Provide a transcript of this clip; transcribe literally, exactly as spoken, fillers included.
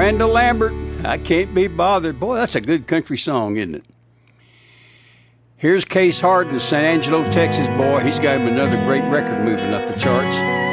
Miranda Lambert, I Can't Be Bothered. Boy, that's a good country song, isn't it? Here's Case Harden, San Angelo, Texas boy. He's got him another great record moving up the charts.